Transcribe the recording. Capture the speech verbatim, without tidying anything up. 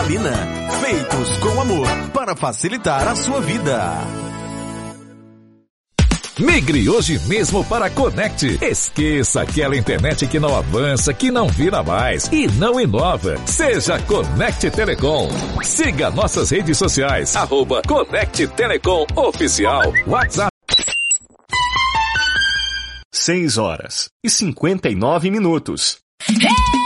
Salina. Feitos com amor para facilitar a sua vida. Migre hoje mesmo para a Conect. Esqueça aquela internet que não avança, que não vira mais e não inova. Seja Conect Telecom. Siga nossas redes sociais, arroba Conect Telecom Oficial. WhatsApp. seis horas e cinquenta e nove minutos.